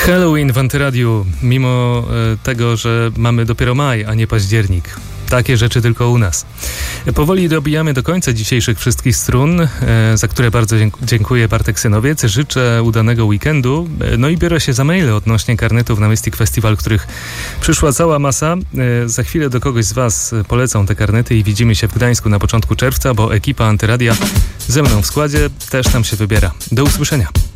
Halloween w Antyradiu, mimo tego, że mamy dopiero maj, a nie październik. Takie rzeczy tylko u nas. Powoli dobijamy do końca dzisiejszych wszystkich strun, za które bardzo dziękuję. Bartek Synowiec. Życzę udanego weekendu. No i biorę się za maile odnośnie karnetów na Mystic Festival, których przyszła cała masa. Za chwilę do kogoś z Was polecą te karnety i widzimy się w Gdańsku na początku czerwca, bo ekipa Antyradia ze mną w składzie też tam się wybiera. Do usłyszenia.